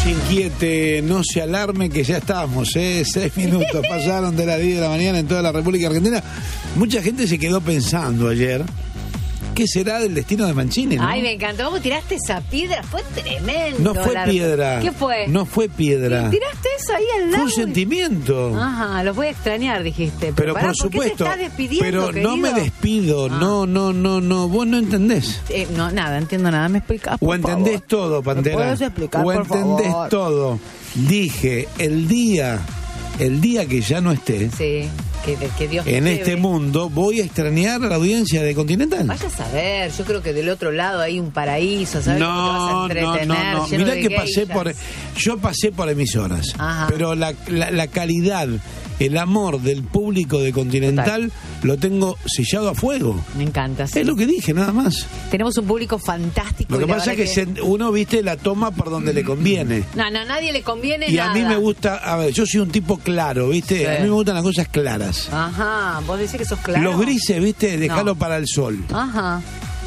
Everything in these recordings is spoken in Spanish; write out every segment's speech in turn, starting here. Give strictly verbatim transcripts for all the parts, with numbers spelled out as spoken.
se inquiete, no se alarme, que ya estamos, ¿eh? Seis minutos pasaron de las diez de la mañana en toda la República Argentina. Mucha gente se quedó pensando ayer, ¿qué será del destino de Mancini, ¿no? Ay, me encantó cómo tiraste esa piedra, fue tremendo. No fue la... piedra. ¿Qué fue? No fue piedra. ¿Tiraste eso ahí al lado? Fue un sentimiento. Ajá, los voy a extrañar, dijiste. Pero, Pero pará, por ¿por qué supuesto, te estás despidiendo, pero querido? no me despido, Ah. no, no, no, no, vos no entendés. Eh, no, nada, entiendo nada, me explicás, por O entendés favor. todo, Pantera. ¿Me puedes explicar, o por entendés favor? todo. Dije, el día, el día que ya no esté Sí, que, que Dios te en lleve. este mundo, voy a extrañar a la audiencia de Continental. Vaya a saber, yo creo que del otro lado hay un paraíso, ¿sabes? cómo te vas a No, no, entretener, no, no. lleno Mirá de que pasé geishas. por, yo pasé por emisoras, Ajá. pero la, la, la calidad, el amor del público de Continental lo tengo sellado a fuego. Me encanta, sí. Es lo que dije, nada más. Tenemos un público fantástico. Lo que y la pasa es que, verdad se- uno, viste, la toma por donde le conviene. No, no, a nadie le conviene Y nada. a mí me gusta, a ver, yo soy un tipo claro, ¿viste? Sí. A mí me gustan las cosas claras. Ajá, vos decís que sos claro. Los grises, ¿viste? Dejalo No. para el sol. Ajá.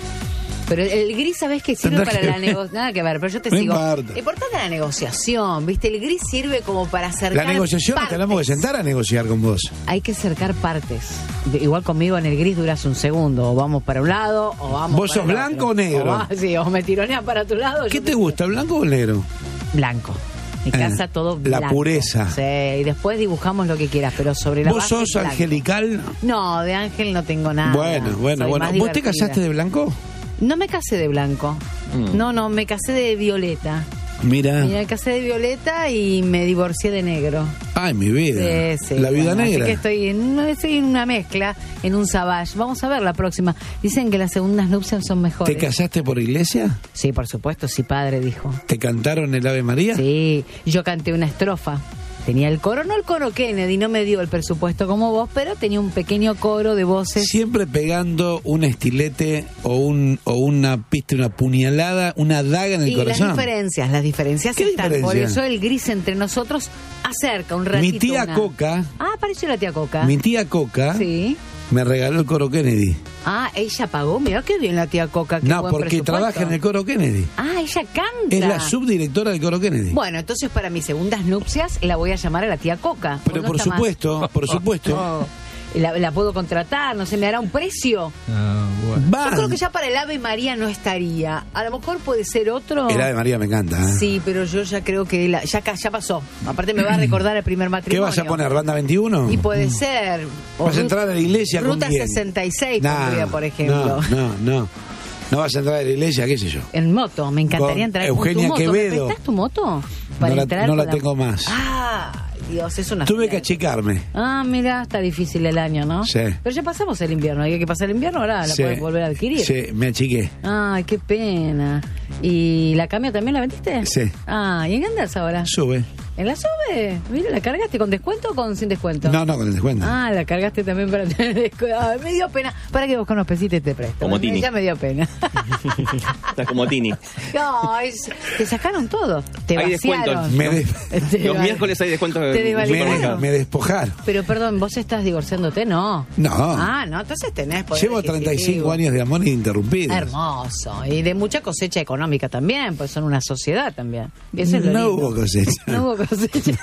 Pero el gris, ¿sabés qué sirve Tendrá para que la ver. negociación? Nada que ver, pero yo te No sigo. importa. Importante la negociación, ¿viste? El gris sirve como para acercar La negociación, partes. tenemos que sentar a negociar con vos. Hay que acercar partes. De- Igual conmigo en el gris duras un segundo. O vamos para un lado, o vamos ¿Vos para sos el blanco otro. o negro? O, va- sí, o me tironeas para tu lado. ¿Qué yo te gusta, blanco o negro? Blanco. Mi Eh, casa todo la blanco. pureza. Sí, y después dibujamos lo que quieras, pero sobre la ¿Vos base sos blanco. angelical? No, de ángel no tengo nada. Bueno, bueno, Soy bueno. más ¿Vos te divertida. casaste de blanco? No me casé de blanco. Mm. No, no, me casé de violeta. Mira. Me casé de violeta y me divorcié de negro. Ay, mi vida. Sí, sí, la vida bueno, negra. Así que estoy en, estoy en una mezcla, en un savage. Vamos a ver la próxima. Dicen que las segundas nupcias son mejores. ¿Te casaste por iglesia? Sí, por supuesto, sí, padre dijo. ¿Te cantaron el Ave María? Sí, yo canté una estrofa. Tenía el coro, no el coro Kennedy, no me dio el presupuesto como vos, pero tenía un pequeño coro de voces. Siempre pegando un estilete o un o una pista, una puñalada, una daga en el Y corazón. las diferencias, las diferencias ¿Qué están. Por diferencia? eso el gris entre nosotros acerca un ratito. Mi tía una- Coca, Ah, apareció la tía Coca. mi tía Coca Sí. me regaló el coro Kennedy. Ah, ella pagó. Mirá qué bien la tía Coca. Qué No, buen porque presupuesto. trabaja en el coro Kennedy. Ah, ella canta. Es la subdirectora del coro Kennedy. Bueno, entonces para mis segundas nupcias la voy a llamar a la tía Coca. Pero ¿O no por está más? supuesto, por supuesto. Oh, La, la puedo contratar, no sé, me hará un precio. Ah, bueno. Van. Yo creo que ya para el Ave María no estaría. A lo mejor puede ser otro. El Ave María me encanta. ¿eh? Sí, pero yo ya creo que la- ya, ca- ya pasó. Aparte me va a recordar el primer ¿Qué matrimonio. vas a poner? ¿Banda veintiuno? Y puede ser. o ¿Vas a Ru- entrar a la iglesia con Ruta quién? sesenta y seis No, pondría, por ejemplo. No, no, no. No vas a entrar a la iglesia, qué sé yo. En moto, me encantaría Con entrar Eugenia con tu moto. Quevedo. ¿Me prestás tu moto? No la- entrar no la con tengo más. Ah, Dios, es una Tuve que señal. achicarme. Ah, mira, está difícil el año, ¿no? Sí. Pero ya pasamos el invierno. Hay que pasar el invierno, ahora la Sí. puedes volver a adquirir. Sí, me achiqué. Ay, qué pena. ¿Y la cambio también la vendiste? Sí. Ah, ¿y en qué andás ahora? Sube. ¿En la sube? Mira, ¿la cargaste con descuento o con sin descuento? No, no, con el descuento. Ah, la cargaste también para tener descuento. Ah, me dio pena. Para que buscar unos pesitos y te presto. Como Tini. Ya me dio pena. Estás como Tini. No, es- te sacaron todo. Te Hay vaciaron. descuentos. Me, de- Te Los va- miércoles hay descuentos Te en el me, desvalidaron. supermercado. me despojaron. Pero perdón, ¿vos estás divorciándote? No. No. Ah, no, entonces tenés poder Llevo treinta y cinco adquisitivo. años de amor ininterrumpido. Hermoso. Y de mucha cosecha económica también, pues son una sociedad también. Y eso es lo No lindo. hubo cosecha. No hubo cosecha.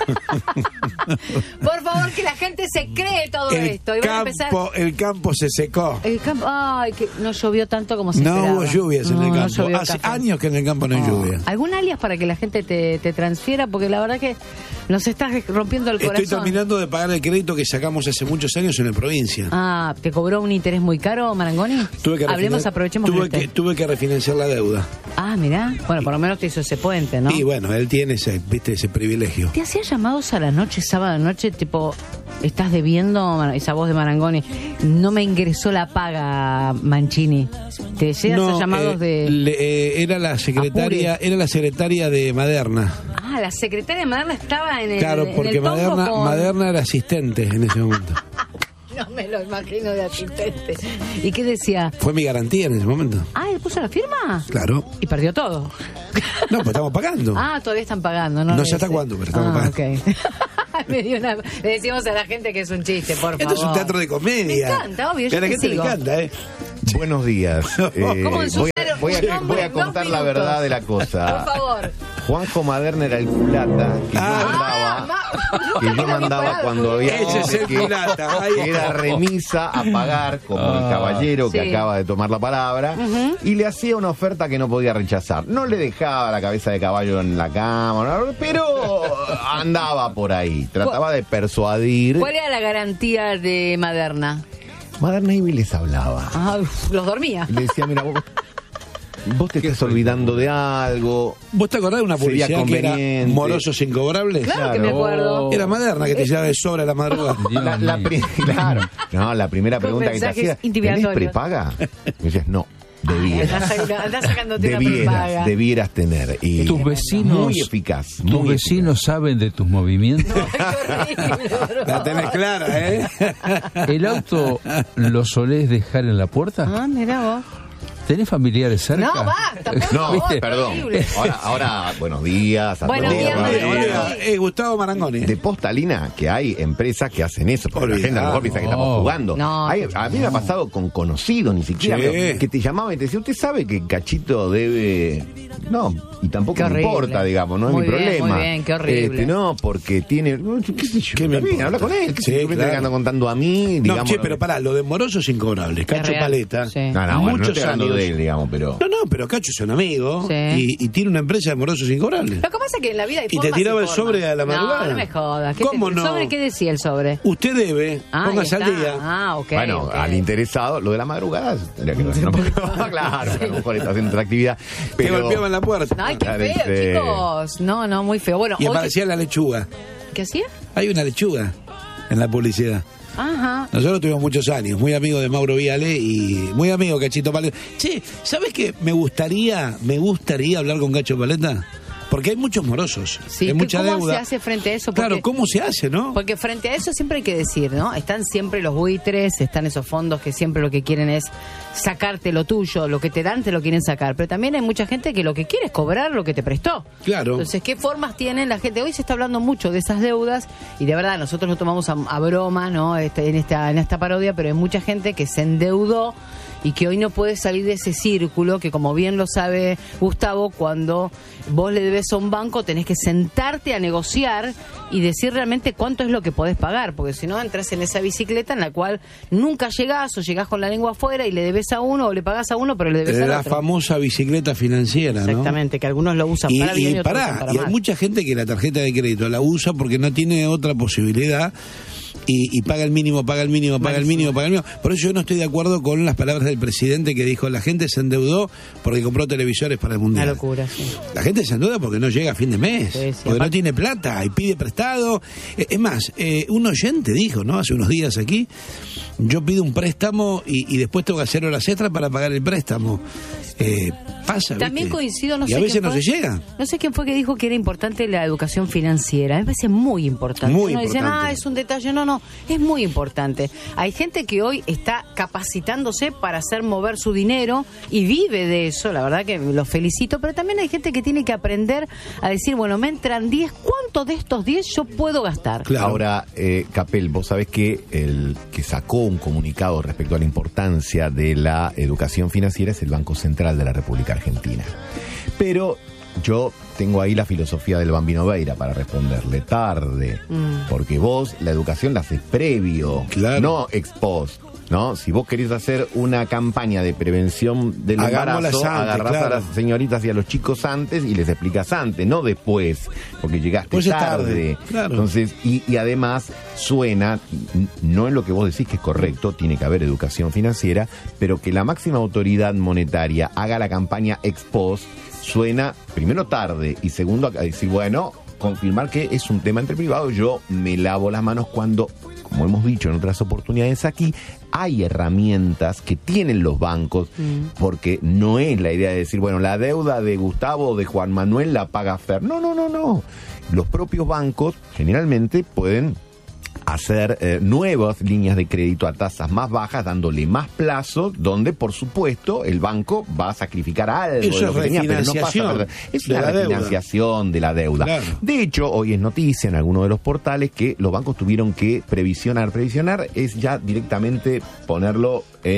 Por favor, que la gente se cree todo El esto. Y van a empezar. campo, el campo se secó. El campo. Ay, que no llovió tanto como se No esperaba. hubo lluvias en No, el no campo. llovió Hace café. años que en el campo no hay lluvia. ¿Algún alias para que la gente te, te transfiera? Porque la verdad que nos estás rompiendo el corazón. Estoy terminando de pagar el crédito que sacamos hace muchos años en la provincia. Ah, ¿te cobró un interés muy caro, Marangoni? Tuve que Hablemos, refinan- aprovechemos tuve que, que, tuve que refinanciar la deuda. Ah, mirá. Bueno, por lo menos te hizo ese puente, ¿no? Y bueno, él tiene ese, viste, ese privilegio. ¿Te hacía llamados a la noche, sábado noche, tipo, estás debiendo, esa voz de Marangoni, no me ingresó la paga, Mancini? ¿Te llegan esos llamados eh, de...? le- eh, era la secretaria, era la secretaria de Maderna. Ah, la secretaria de Maderna estaba en el Claro, en porque el tombo Maderna, con- Maderna era asistente en ese momento. No me lo imagino de asistente. ¿Y qué decía? Fue mi garantía en ese momento. Ah, ¿él puso la firma? Claro. Y perdió todo. No, pues estamos pagando. Ah, todavía están pagando, ¿no? No sé hasta Ese. cuándo, pero estamos ah, pagando. ok. Me dio una- Le decimos a la gente que es un chiste, por Esto favor. es un teatro de comedia. Me encanta, obvio, yo Y a la te gente sigo. le encanta, ¿eh? Buenos días. Eh, ¿Cómo en su voy, cero? voy a, Un nombre, voy a dos contar la minutos. verdad de la cosa. Por favor. Juanjo Maderna era el culata que Ah. yo mandaba, Ah, que yo mandaba cuando había Ese es el que, culata, ahí que era remisa a pagar, como Ah. el caballero que Sí. acaba de tomar la palabra, y le hacía una oferta que no podía rechazar. No le dejaba la cabeza de caballo en la cama, ¿no? Pero andaba por ahí, trataba de persuadir. ¿Cuál era la garantía de Maderna? Maderna Ivy les hablaba. Ah, uf, los dormía. Y le decía, mira, vos, vos te estás olvidando de algo. ¿Vos te acordás de una Sería publicidad que era conveniente. Morosos Incobrables? Claro que me acuerdo. Era Maderna que te llevaba de sobre a la madrugada. Dios La, la mío. pri- claro. No, la primera Con pregunta que te mensajes hacía, ¿tenés intimidatorios. prepaga? Y decías, no, Andá debieras. saca- andá sacándote una Debieras, prepaga. debieras tener. Y Tus vecinos, muy eficaz. tus Muy vecinos saben de tus movimientos. Qué horrible, La tenés clara, ¿eh? ¿El auto lo solés dejar en la puerta? Ah, mirá vos. ¿Tenés familiares cerca? No, basta, por No, favor, ¿Viste? perdón. horrible. Ahora, ahora, buenos días a Buenos todos. días, Olga, María. Olga, eh, Gustavo Marangoni. De postalina, que hay empresas que hacen eso, porque la gente a lo mejor piensa que estamos No. jugando. No. Hay- a mí me ha pasado con conocidos, ni siquiera, Sí. pero que te llamaban y te decían, ¿usted sabe que Cachito debe...? No, y tampoco Qué me horrible. importa, digamos, no es Muy mi bien, problema. muy bien, qué horrible. Este, no, porque tiene... no, ¿Qué sé yo? ¿Qué me Está bien, importa? habla con él, que Sí, simplemente claro. le ando contando a mí, No, digamos... che, pero pará, lo de Morosos Incobrables, Cacho real, Paleta. sí. No, no, bueno, no muchos estoy hablando años. de él, digamos, pero... No, no, pero Cacho es un amigo Sí. y, y tiene una empresa de Morosos Incobrables. Lo que pasa es que en la vida hay Y te formas tiraba el formas. sobre a la madrugada. No, no me jodas. ¿Qué ¿Cómo te- no? ¿El sobre qué decía el sobre? Usted debe, Ah, póngase ahí al está. día. Ah, ok. Bueno, ok. al interesado, lo de la madrugada tendría que ver, ¿no? Claro, a lo mejor está haciendo otra actividad. Te Pero... golpeaban la puerta. Ay, qué Claro, feo, este- chicos. No, no, muy feo. Bueno, Y hoy- aparecía la lechuga. ¿qué hacía? Hay una lechuga en la publicidad. Ajá. Nosotros tuvimos muchos años, muy amigo de Mauro Viale y muy amigo de Cachito Paleta. Che, ¿sabes qué? Me gustaría, me gustaría hablar con Cacho Paleta. Porque hay muchos morosos, Sí, hay ¿qué- mucha ¿cómo deuda. se hace frente a eso? Claro, Porque- ¿cómo se hace, no? Porque frente a eso siempre hay que decir, ¿no? Están siempre los buitres, están esos fondos que siempre lo que quieren es sacarte lo tuyo, lo que te dan te lo quieren sacar. Pero también hay mucha gente que lo que quiere es cobrar lo que te prestó. Claro. Entonces, ¿qué formas tienen la gente? Hoy se está hablando mucho de esas deudas y de verdad nosotros lo tomamos a, a broma, ¿no? Este, en, esta, en esta parodia, pero hay mucha gente que se endeudó y que hoy no puede salir de ese círculo que, como bien lo sabe Gustavo, cuando vos le debes a un banco tenés que sentarte a negociar y decir realmente cuánto es lo que podés pagar, porque si no entras en esa bicicleta en la cual nunca llegás o llegás con la lengua afuera y le debes a uno o le pagás a uno pero le debes al La otro. famosa bicicleta financiera, ¿no? Exactamente, que algunos lo usan Y, para bien y, y otros lo pará, usan para y hay mal. mucha gente que la tarjeta de crédito la usa porque no tiene otra posibilidad y, y paga el mínimo, paga el mínimo, paga el mínimo, paga el mínimo. Por eso yo no estoy de acuerdo con las palabras del presidente que dijo la gente se endeudó porque compró televisores para el mundial. Una locura, sí. La gente se endeuda porque no llega a fin de mes, Sí, sí, porque no aparte- tiene plata y pide prestado. Eh, Es más, eh, un oyente dijo, ¿no? Hace unos días aquí, yo pido un préstamo y, y después tengo que hacer horas extras para pagar el préstamo. Eh, pasa, También ¿viste? coincido, no y sé a veces quién no fue. se llega. No sé quién fue que dijo que era importante la educación financiera. Me parece muy importante. Muy Uno dice, importante. ah, es un detalle. No, no, es muy importante. Hay gente que hoy está capacitándose para hacer mover su dinero y vive de eso. La verdad que los felicito. Pero también hay gente que tiene que aprender a decir, bueno, me entran diez, ¿cuánto de estos diez yo puedo gastar? Claro. Ahora, eh, Capel, vos sabés que el que sacó un comunicado respecto a la importancia de la educación financiera es el Banco Central de la República Argentina. Pero yo tengo ahí la filosofía del Bambino Veira para responderle tarde, Mm. porque vos la educación la haces previo, Claro. no ex post. ¿No? Si vos querés hacer una campaña de prevención del Hagámosla embarazo, antes, agarrás claro. a las señoritas y a los chicos antes y les explicas antes, no después, porque llegaste Pues es tarde. tarde, claro. Entonces, y, y además suena, n- no en lo que vos decís que es correcto, tiene que haber educación financiera, pero que la máxima autoridad monetaria haga la campaña ex post, suena primero tarde y segundo a decir, bueno, confirmar que es un tema entre privados. Yo me lavo las manos cuando, como hemos dicho en otras oportunidades aquí, hay herramientas que tienen los bancos, porque no es la idea de decir, bueno, la deuda de Gustavo o de Juan Manuel la paga Fer. No, no, no, no. Los propios bancos generalmente pueden hacer eh, nuevas líneas de crédito a tasas más bajas, dándole más plazo, donde por supuesto el banco va a sacrificar algo Eso de lo es que tenía, pero no pasa refinanciación a perder. Es de una la deuda. refinanciación de la deuda. Claro. De hecho, hoy es noticia en alguno de los portales que los bancos tuvieron que previsionar. Previsionar es ya directamente ponerlo en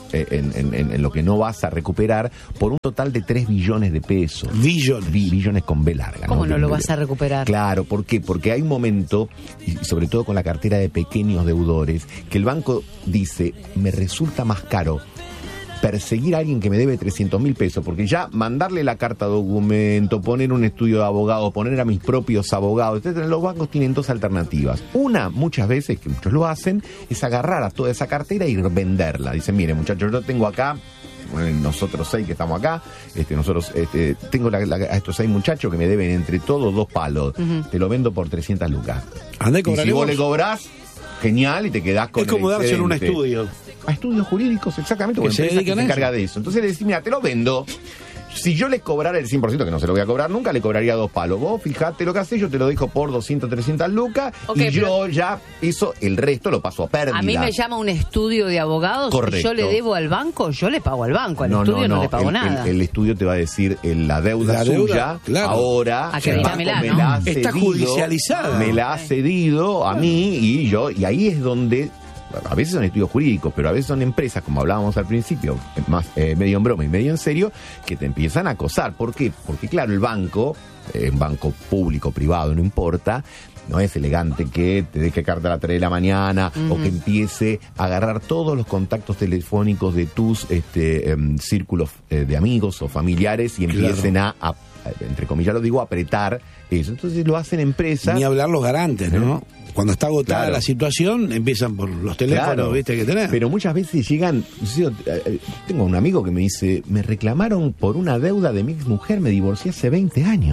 eh, en, en, en lo que no vas a recuperar por un total de tres billones de pesos. Billones. Bi- billones con B larga. ¿Cómo no Con lo B- vas a recuperar? Claro, ¿por qué? Porque hay un momento, y sobre todo con la cartera de pequeños deudores, que el banco dice, me resulta más caro perseguir a alguien que me debe trescientos mil pesos, porque ya mandarle la carta documento, poner un estudio de abogado, poner a mis propios abogados, etcétera, los bancos tienen dos alternativas. Una, muchas veces, que muchos lo hacen, es agarrar a toda esa cartera y venderla. Dicen, miren muchachos, yo tengo acá, bueno, nosotros seis que estamos acá, este, nosotros este, tengo la, la, a estos seis muchachos que me deben entre todos dos palos, uh-huh. Te lo vendo por trescientas lucas. Andá y, y si vos le cobrás, genial, y te quedás con es como el dárselo un estudio. A estudios jurídicos, exactamente, que se, que se encarga eso. de eso. Entonces le decís, mira, te lo vendo. Si yo le cobrara el cien por ciento, que no se lo voy a cobrar nunca, le cobraría dos palos. Vos fijate lo que haces, yo te lo dejo por doscientas, trescientas lucas, okay, y yo ya eso, el resto lo paso a pérdida. A mí me llama un estudio de abogados. Correcto. Si yo le debo al banco, yo le pago al banco. Al no, estudio no, no, no le pago el, nada. El, el estudio te va a decir el, la deuda la suya, deuda, claro. ahora el banco ¿no? me la ha Está cedido, judicializada. me la ha cedido a mí y yo, y ahí es donde... A veces son estudios jurídicos, pero a veces son empresas, como hablábamos al principio, más eh, medio en broma y medio en serio, que te empiezan a acosar. ¿Por qué? Porque claro, el banco, eh, un banco público, privado, no importa, no es elegante que te deje carta a las tres de la mañana uh-huh. o que empiece a agarrar todos los contactos telefónicos de tus este, eh, círculos eh, de amigos o familiares y empiecen claro. a, a, entre comillas lo digo, a apretar eso. Entonces lo hacen empresas. Ni hablar los garantes, ¿no? ¿Eh? Cuando está agotada claro. la situación, empiezan por los teléfonos, claro, ¿viste? Que tenés. Pero muchas veces llegan. Yo, tengo un amigo que me dice: me reclamaron por una deuda de mi ex mujer, me divorcié hace veinte años.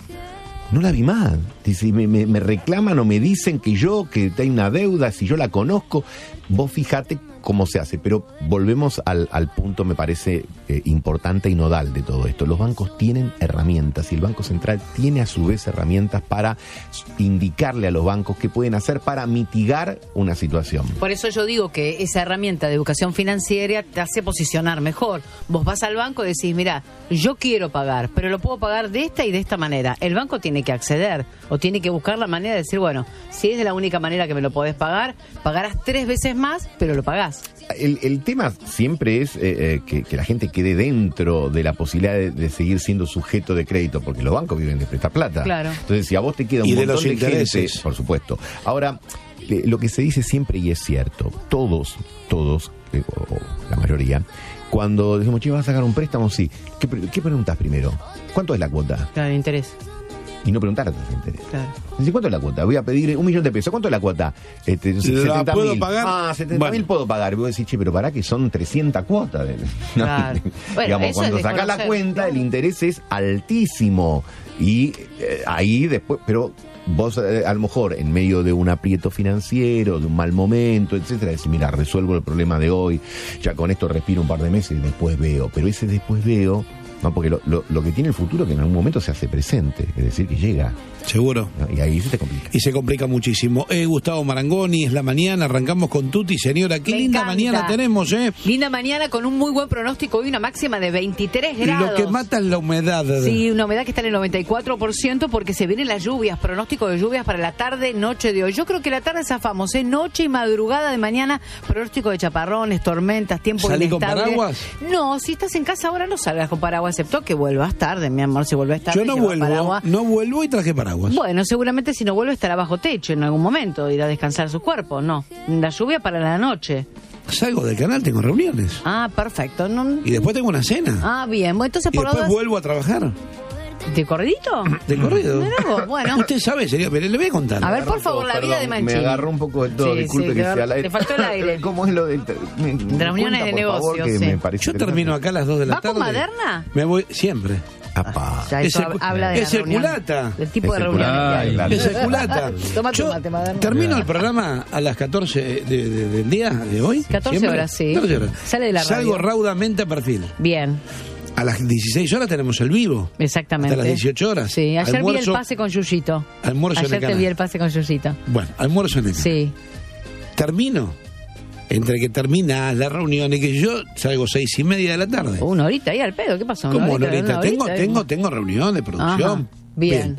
No la vi más. Dice, me, me, me reclaman o me dicen que yo, que hay una deuda, si yo la conozco. Vos fijate cómo se hace, pero volvemos al, al punto, me parece eh, importante y nodal de todo esto. Los bancos tienen herramientas y el Banco Central tiene a su vez herramientas para indicarle a los bancos qué pueden hacer para mitigar una situación. Por eso yo digo que esa herramienta de educación financiera te hace posicionar mejor. Vos vas al banco y decís, mira, yo quiero pagar, pero lo puedo pagar de esta y de esta manera. El banco tiene que acceder o tiene que buscar la manera de decir, bueno, si es de la única manera que me lo podés pagar, pagarás tres veces más, pero lo pagás. El, el tema siempre es eh, eh, que, que la gente quede dentro de la posibilidad de, de seguir siendo sujeto de crédito, porque los bancos viven de prestar plata. Claro. Entonces, si a vos te queda un y de montón los de intereses. gente, por supuesto. Ahora, eh, lo que se dice siempre y es cierto, todos, todos, eh, o, o la mayoría, cuando decimos, che, ¿vas a sacar un préstamo? Sí. ¿Qué, qué preguntas primero? ¿Cuánto es la cuota? Claro, el interés. Y no preguntar a tu interés. Claro. Dice, ¿cuánto es la cuota? Voy a pedir un millón de pesos. ¿Cuánto es la cuota? Este, ¿La setenta puedo mil. pagar? Ah, setenta mil bueno. puedo pagar. Y vos decís, che, pero pará que son trescientas cuotas. ¿No? Claro. Bueno, digamos, eso cuando es sacás la desconocer, cuenta, claro. el interés es altísimo. Y eh, ahí después, pero vos eh, a lo mejor en medio de un aprieto financiero, de un mal momento, etcétera, decís, mira, resuelvo el problema de hoy, ya con esto respiro un par de meses y después veo. Pero ese después veo, no, porque lo, lo, lo que tiene el futuro es que en algún momento se hace presente, es decir, que llega. Seguro. ¿No? Y ahí se te complica. Y se complica muchísimo. Eh, Gustavo Marangoni, es la mañana, arrancamos con Tuti, señora. Qué Me linda encanta. mañana tenemos, ¿eh? Linda mañana con un muy buen pronóstico. Hoy una máxima de veintitrés grados. Lo que mata es la humedad. Sí, una humedad que está en el noventa y cuatro por ciento porque se vienen las lluvias, pronóstico de lluvias para la tarde, noche de hoy. Yo creo que la tarde zafamos, ¿eh? Noche y madrugada de mañana, pronóstico de chaparrones, tormentas, tiempo ¿Salí con inestable. paraguas? No, si estás en casa ahora no salgas con paraguas, excepto que vuelvas tarde, mi amor, si vuelves tarde. Yo no lleva vuelvo, paraguas. no vuelvo y traje paraguas. Bueno, seguramente si no vuelve estará bajo techo en algún momento, irá a descansar su cuerpo, no. La lluvia para la noche. Salgo del canal, tengo reuniones. Ah, perfecto. No... Y después tengo una cena. Ah, bien. Bueno, entonces y por después las dudas- vuelvo a trabajar. ¿De corridito? De corrido. Mirá vos, bueno. Usted sabe, sería, pero le voy a contar. A ver, por favor, la vida de Mancini. Me agarró un poco de todo, Sí, disculpe sí, que te- sea al aire. te faltó el aire. ¿Cómo es lo del... Me, me reuniones cuenta, de por favor, negocios, que sí. me parece Yo termino acá a las dos de la ¿Va tarde. con Maderna? Me voy siempre. Apá. Ya eso Es el- habla de es la el reunión, culata. del tipo Es de el reunión. culata, que hay. claro. Es el culata. Toma tu Yo mate, Maderna. termino el programa a las catorce de- de- del día de hoy. catorce siempre. horas, sí. catorce horas. Sale de la Salgo radio. raudamente a perfil. Bien, A las dieciséis horas tenemos el vivo. exactamente. Hasta las dieciocho horas. Sí, ayer vi el Almuerzo- pase con Yuyito. Almuerzo en Ayer el te canal. vi el pase con Yuyito. Bueno, almuerzo en el canal. Sí. Termino. Entre que termina la reunión y que yo salgo seis y media de la tarde. Una horita ahí al pedo, ¿qué pasó? ¿Cómo Una una horita? una Tengo, horita, tengo, ¿eh? tengo reunión de producción. Ajá, bien.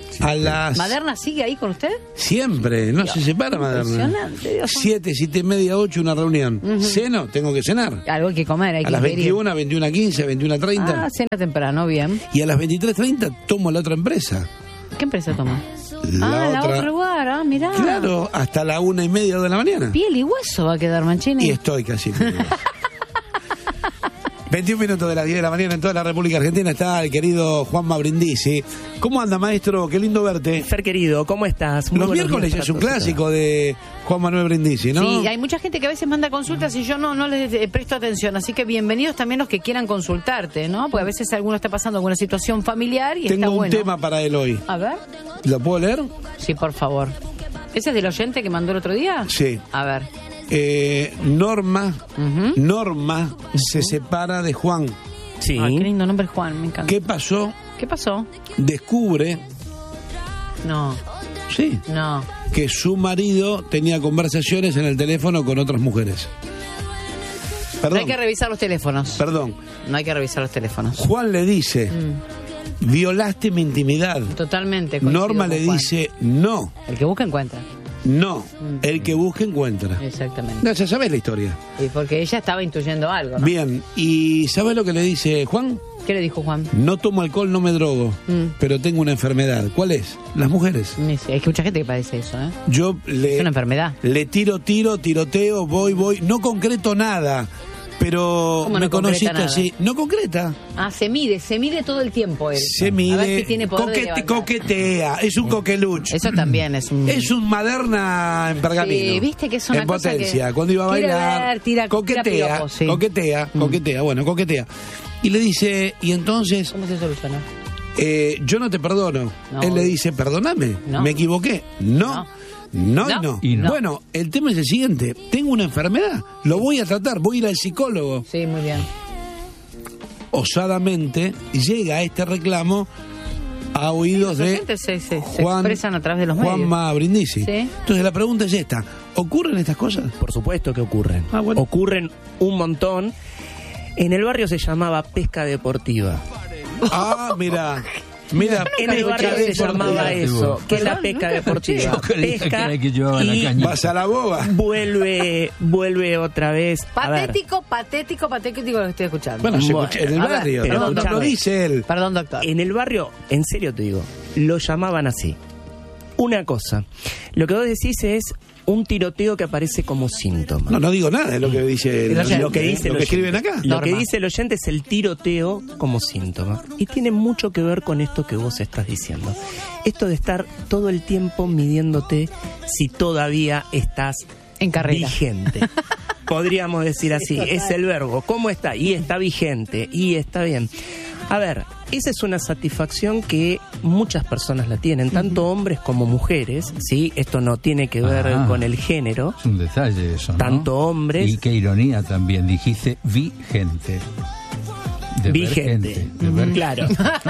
A las... ¿Maderna sigue ahí con usted? Siempre, no se separa Maderna. Impresionante, Dios. Siete, siete y media, ocho, una reunión. Ujú. Ceno, tengo que cenar. Algo hay que comer, hay A que las ingerir. veintiuna, veintiuna quince, veintiuna treinta. Ah, cena temprano, bien. Y a las veintitrés treinta tomo la otra empresa. ¿Qué empresa toma? La ah, la otra- otro lugar, ah, mirá. Claro, hasta la una y media de la mañana. Piel y hueso va a quedar, Mancini. Y estoy casi. veintiún minutos de las diez de la mañana en toda la República Argentina está el querido Juanma Brindisi. ¿Cómo anda, maestro? Qué lindo verte. Fer querido, ¿cómo estás? Muy Los buenos miércoles días es un para todos. clásico de Juan Manuel Brindisi, ¿no? Sí, hay mucha gente que a veces manda consultas y yo no, no les eh, presto atención, así que bienvenidos también los que quieran consultarte, ¿no? Porque a veces alguno está pasando alguna situación familiar y Tengo está un bueno. tema para él hoy. A ver. ¿Lo puedo leer? Sí, por favor. ¿Ese es del oyente que mandó el otro día? Sí. A ver. Eh, Norma, Ujú. Norma se separa de Juan. Sí. Ay, qué lindo nombre, Juan, me encanta. ¿Qué pasó? ¿Qué pasó? Descubre, No, sí, no. que su marido tenía conversaciones en el teléfono con otras mujeres. No Perdón, hay que revisar los teléfonos. perdón. No hay que revisar los teléfonos. Juan le dice, Mm, violaste mi intimidad. totalmente. coincido Norma con le Juan. dice, no, El que busca encuentra. no. Mm. El que busca encuentra. Exactamente. No, ya sabes la historia. Y porque ella estaba intuyendo algo, ¿no? Bien, ¿y sabes lo que le dice Juan? ¿Qué le dijo Juan? No tomo alcohol, no me drogo, Mm. pero tengo una enfermedad. ¿Cuál es? Las mujeres. Sí, sí, hay que mucha gente que padece eso, ¿eh? Yo Es le, una enfermedad. le tiro, tiro, tiroteo, voy, voy. No concreto nada, pero ¿Cómo no me concreta conociste nada? así. No concreta. Ah, se mide, se mide todo el tiempo él. Se A ver mide, si tiene poder de coquete- levantar. coquetea, es un coqueluche. Eso también es un... Es un Maderna en pergamino. Sí, viste que es una en cosa potencia. que Cuando iba a quiere bailar, ver, tira- tira coquetea, piropos, sí. coquetea, Mm. coquetea, bueno, coquetea. Y le dice, y entonces, ¿Cómo se soluciona? eh, yo no te perdono. No. Él le dice, perdóname, No. me equivoqué. No. No, No. y no. Y no. Bueno, el tema es el siguiente. Tengo una enfermedad, lo voy a tratar, voy a ir al psicólogo. Sí, muy bien. Osadamente llega este reclamo a oídos Los de oyentes se, se- se Juan, expresan a través de los medios. Juanma Brindisi. Sí. Entonces la pregunta es esta, ¿ocurren estas cosas? Por supuesto que ocurren. Ah, bueno. Ocurren un montón. En el barrio se llamaba pesca deportiva. Ah, mira, mira. En el barrio se llamaba eso, que es la Perdón, pesca nunca deportiva. Yo creía que Pesca era que llevaba la y caña. Vas a la boga. vuelve, vuelve otra vez. A ver, Patético, patético, patético lo que estoy escuchando. Bueno, se Bueno, escucha en el a ver, barrio, pero no, no lo escúchame. dice él. Perdón, doctor. en el barrio, en serio te digo, lo llamaban así. Una cosa, lo que vos decís es un tiroteo que aparece como síntoma. No, no digo nada, es lo que dice el, El oyente. Lo que dice lo el que oyente. escriben acá. Lo Norma. que dice el oyente es el tiroteo como síntoma. Y tiene mucho que ver con esto que vos estás diciendo. Esto de estar todo el tiempo midiéndote si todavía estás En carrera. vigente. Podríamos decir así, es el verbo. ¿Cómo está? Y está vigente, y está bien. A ver, esa es una satisfacción que muchas personas la tienen, tanto hombres como mujeres, ¿sí? Esto no tiene que ver Ah. con el género. Es un detalle eso, ¿no? Tanto hombres- Y qué ironía también, dijiste vigente. De ver Vigente. gente, de ver- Claro.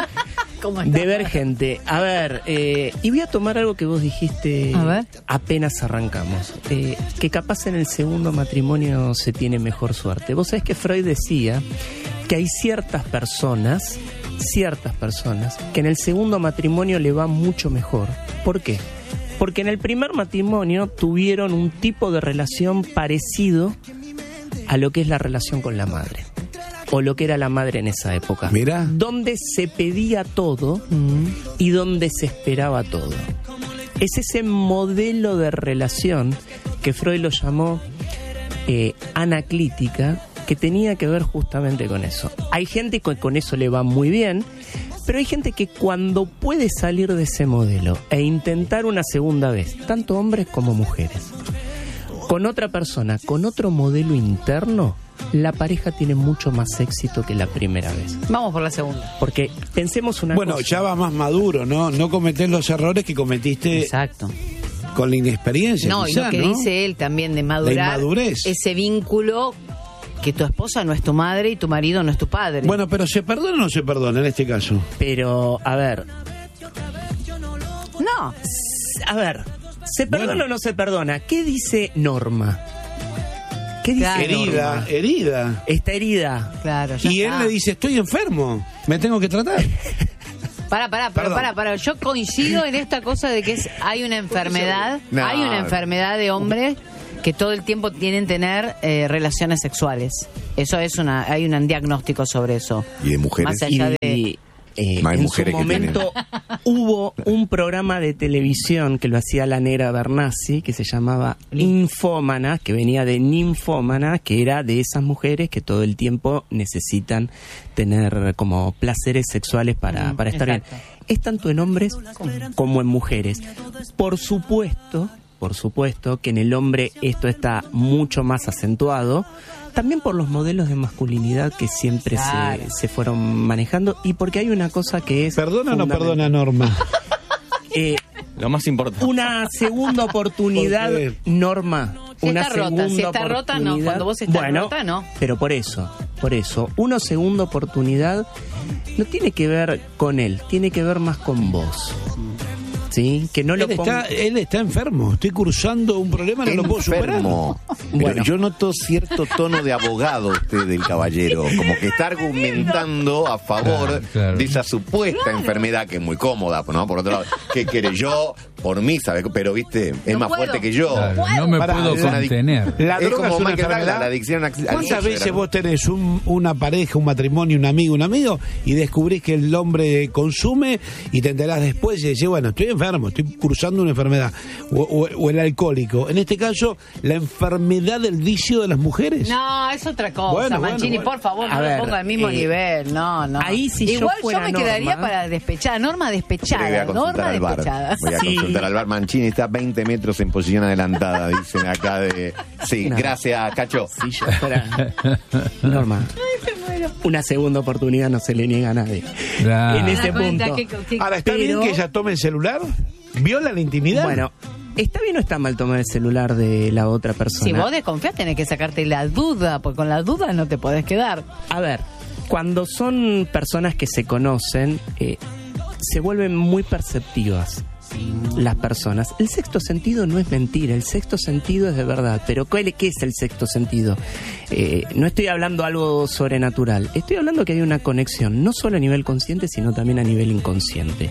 ¿Cómo está? De ver gente. A ver, eh, y voy a tomar algo que vos dijiste A ver. apenas arrancamos. Eh, que capaz en el segundo matrimonio se tiene mejor suerte. Vos sabés que Freud decía que hay ciertas personas, ciertas personas, que en el segundo matrimonio le va mucho mejor. ¿Por qué? Porque en el primer matrimonio tuvieron un tipo de relación parecido a lo que es la relación con la madre. O lo que era la madre en esa época. Mirá. Donde se pedía todo Mm. y donde se esperaba todo. Es ese modelo de relación que Freud lo llamó eh, anaclítica, que tenía que ver justamente con eso. Hay gente que con eso le va muy bien, pero hay gente que cuando puede salir de ese modelo e intentar una segunda vez, tanto hombres como mujeres, con otra persona, con otro modelo interno, la pareja tiene mucho más éxito que la primera vez. Vamos por la segunda. Porque pensemos una Bueno, cosa. ya va más maduro, ¿no? No cometés los errores que cometiste Exacto. con la inexperiencia. No, y quizá, lo que ¿no? dice él también de madurar. La inmadurez. Ese vínculo que tu esposa no es tu madre y tu marido no es tu padre. Bueno, pero ¿se perdona o no se perdona en este caso? Pero, a ver, No. a ver, ¿se perdona Bueno. o no se perdona? ¿Qué dice Norma? ¿Qué dice Claro. Herida, Norma? herida. Está herida. Claro. ya Y él está. le dice, estoy enfermo, me tengo que tratar. Pará, pará, pero Perdón. pará, pará. Yo coincido en esta cosa de que es, hay una enfermedad, No. hay una enfermedad de hombres que todo el tiempo tienen que tener eh, relaciones sexuales. Eso es una, hay un diagnóstico sobre eso. Y de mujeres. Más allá de... Y, eh, Hay en mujeres su que momento hubo un programa de televisión que lo hacía la negra Bernasi, que se llamaba Infómana, que venía de Ninfómana, que era de esas mujeres que todo el tiempo necesitan tener como placeres sexuales para, Mm, para estar exacto. bien. Es tanto en hombres como en mujeres. Por supuesto, por supuesto que en el hombre esto está mucho más acentuado, también por los modelos de masculinidad que siempre Claro. se, se fueron manejando y porque hay una cosa que es... ¿Perdona o no fundamental. perdona, Norma? Eh, Lo más importante. una segunda oportunidad, ¿Por qué? Norma. Si una está rota, segunda si está rota, no. oportunidad. Cuando vos estás Bueno, rota, no. Pero por eso, por eso, una segunda oportunidad no tiene que ver con él, tiene que ver más con vos. ¿Sí? Que no lo Él ponga... está, él está enfermo. Estoy cursando un problema, no lo puedo superar. Enfermo. Pero Bueno. yo noto cierto tono de abogado usted del caballero, como que está argumentando a favor Claro, claro. de esa supuesta enfermedad que es muy cómoda, ¿no? Por otro lado, ¿qué quiere yo? Por mí, ¿sabe? Pero, viste, es No más puedo. fuerte que yo. Claro, no me Pará, puedo es una contener. La Es droga como es una Michael Douglas, enfermedad. la adicción al- al ¿Cuántas sexo, veces era, ¿no? vos tenés un- una pareja, un matrimonio, un amigo, un amigo y descubrís que el hombre consume y te enterás después y decís, bueno, estoy enfermo, estoy cursando una enfermedad? O, o- o el alcohólico. En este caso, la enfermedad del vicio de las mujeres. No, es otra cosa, Bueno, bueno, Mancini, bueno. por favor, A no ver, lo ponga al mismo eh, nivel, no, no. ahí si yo Igual yo, fuera me quedaría Norma- para despechada, Norma Pero voy despechada, a consultar Norma al bar. despechada. Voy a Sí. consultar al bar. Mancini está veinte metros en posición adelantada, dicen acá de... Sí, No. gracias, Cacho. Si yo fuera... Norma, una segunda oportunidad no se le niega a nadie. Claro. En ¿Te ese das cuenta punto. que- que- Ahora, ¿está Pero- bien que ella tome el celular? ¿Viola la intimidad? Bueno, ¿está bien o está mal tomar el celular de la otra persona? Si vos desconfías, tenés que sacarte la duda, porque con la duda no te podés quedar. A ver, cuando son personas que se conocen, eh, se vuelven muy perceptivas las personas. El sexto sentido no es mentira, el sexto sentido es de verdad. Pero ¿cuál- ¿qué es el sexto sentido? Eh, no estoy hablando algo sobrenatural, estoy hablando que hay una conexión, no solo a nivel consciente, sino también a nivel inconsciente.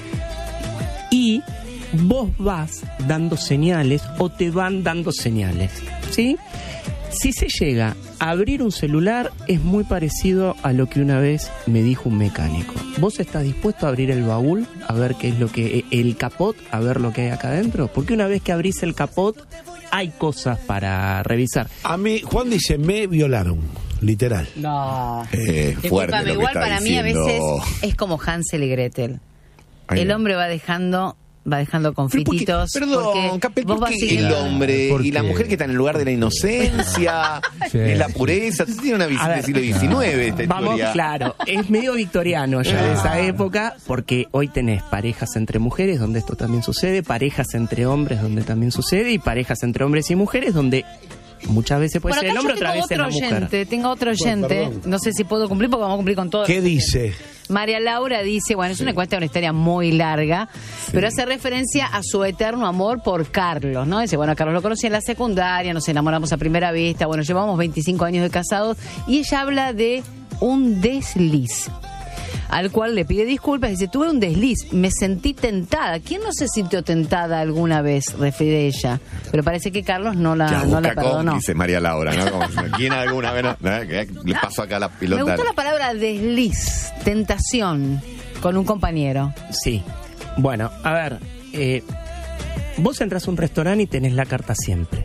Y vos vas dando señales o te van dando señales, ¿sí? Si se llega a abrir un celular, es muy parecido a lo que una vez me dijo un mecánico. ¿Vos estás dispuesto a abrir el baúl, a ver qué es lo que... el capot, a ver lo que hay acá adentro? Porque una vez que abrís el capot, hay cosas para revisar. A mí, Juan dice, me violaron, literal. No. Eh, fuerte Discúlpame, lo que igual está para mí a diciendo. veces es como Hansel y Gretel. Ay, El no. hombre va dejando, va dejando Pero ¿por qué? confititos. Perdón, porque Capel, vos ¿por vas qué el siguiendo- hombre ¿Por y la qué? mujer que está en el lugar de la inocencia, Sí. de la pureza? Usted tiene una A visita ver, del siglo diecinueve esta Vamos, historia. claro, es medio victoriano ya de esa época, porque hoy tenés parejas entre mujeres donde esto también sucede, parejas entre hombres donde también sucede, y parejas entre hombres y mujeres donde muchas veces puede Bueno, ser el acá hombre, yo otra tengo vez es otro la mujer. oyente, tengo otro oyente, perdón. no sé si puedo cumplir porque vamos a cumplir con todo. ¿Qué dice? María Laura dice, bueno, es una cuenta, una historia muy larga, pero hace referencia a su eterno amor por Carlos, ¿no? Dice, bueno, a Carlos lo conocí en la secundaria, nos enamoramos a primera vista, bueno, llevamos veinticinco años de casados, y ella habla de un desliz, al cual le pide disculpas, dice, tuve un desliz, me sentí tentada. ¿Quién no se sintió tentada alguna vez? Refiere ella, pero parece que Carlos no la, Ya, no la busca perdonó. cómplice, María Laura, ¿no? Como, ¿quién alguna vez no? ¿no? Que Le paso acá la Me pilota. gustó la palabra desliz, tentación, con un compañero. Sí. Bueno, a ver, eh, vos entras a un restaurante y tenés la carta siempre.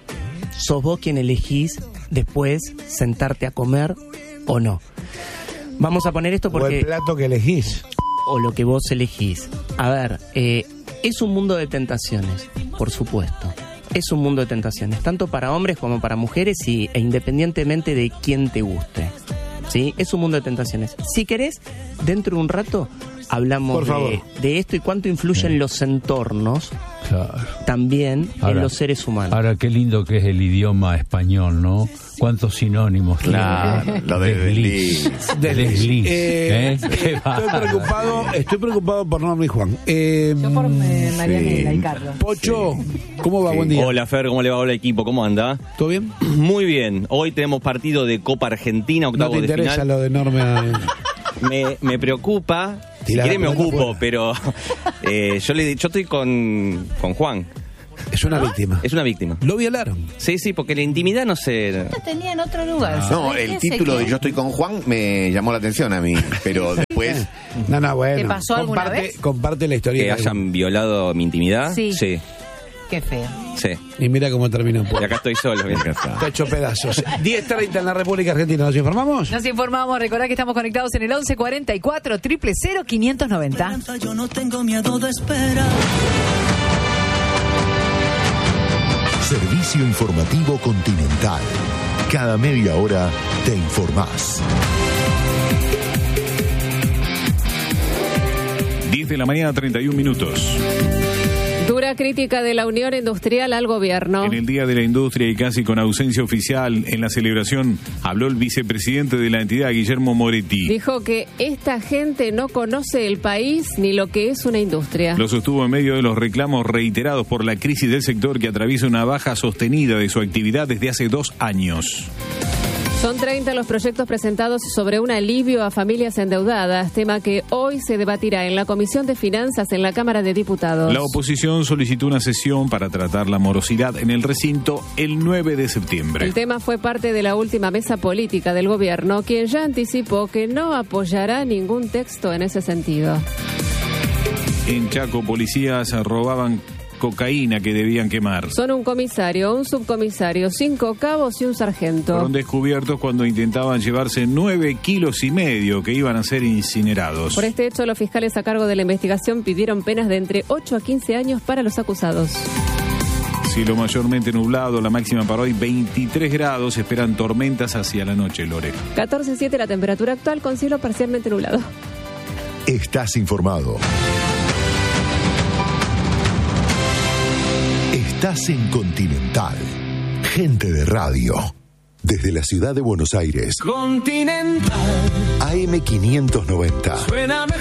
Sos vos quien elegís después sentarte a comer o no. Vamos a poner esto O el porque... plato que elegís. o lo que vos elegís. A ver, eh, es un mundo de tentaciones, por supuesto. Es un mundo de tentaciones, tanto para hombres como para mujeres y, e independientemente de quién te guste. ¿Sí? Es un mundo de tentaciones. Si querés, dentro de un rato hablamos Por favor. de, de esto y cuánto influyen los entornos Claro. también Ahora- en los seres humanos. Ahora, qué lindo que es el idioma español, ¿no? ¿Cuántos sinónimos tiene? Claro, lo de desliz. Desliz. Eh, ¿eh? Qué estoy bárbaro. preocupado, estoy preocupado por Norma y Juan. Eh, Yo por eh, Marianela sí. y Carlos. Pocho, ¿cómo va? Sí. Buen día. Hola Fer, ¿cómo le va? Hola equipo, ¿cómo anda? ¿Todo bien? Muy bien, hoy tenemos partido de Copa Argentina, No octavo te de interesa final. lo de Norma. Me, me preocupa Si Tirá quiere la me pelota ocupo, afuera. pero eh, yo le yo estoy con, con Juan. Es una víctima. Es una víctima. Lo violaron. Sí, sí, porque la intimidad no se... Yo tenía en otro lugar. No, ¿sabés el qué? título Sé de que- Yo estoy con Juan me llamó la atención a mí, pero después... No, no, bueno. ¿Te pasó alguna comparte, vez? Comparte la historia. Que hayan violado mi intimidad. Sí. Sí, Qué feo. sí. Y mira cómo terminó. Y acá estoy solo. bien. Está hecho pedazos. diez treinta en la República Argentina. ¿Nos informamos? Nos informamos, recordad que estamos conectados en el once cuarenta y cuatro, cero cero cero, quinientos noventa. Yo no tengo miedo de esperar. Servicio informativo Continental. Cada media hora te informás. diez de la mañana, treinta y un minutos. Dura crítica de la Unión Industrial al gobierno. En el Día de la Industria y casi con ausencia oficial en la celebración, habló el vicepresidente de la entidad, Guillermo Moretti. Dijo que esta gente no conoce el país ni lo que es una industria. Lo sostuvo en medio de los reclamos reiterados por la crisis del sector que atraviesa una baja sostenida de su actividad desde hace dos años. Son treinta los proyectos presentados sobre un alivio a familias endeudadas, tema que hoy se debatirá en la Comisión de Finanzas en la Cámara de Diputados. La oposición solicitó una sesión para tratar la morosidad en el recinto el nueve de septiembre. El tema fue parte de la última mesa política del gobierno, quien ya anticipó que no apoyará ningún texto en ese sentido. En Chaco, policías robaban cocaína que debían quemar. Son un comisario, un subcomisario, cinco cabos y un sargento. Fueron descubiertos cuando intentaban llevarse nueve kilos y medio que iban a ser incinerados. Por este hecho, los fiscales a cargo de la investigación pidieron penas de entre ocho a quince años para los acusados. Cielo mayormente nublado, la máxima para hoy veintitrés grados, esperan tormentas hacia la noche, Lore. catorce coma siete la temperatura actual con cielo parcialmente nublado. Estás informado. Estás en Continental. Gente de radio. Desde la ciudad de Buenos Aires. Continental. A M quinientos noventa. Suena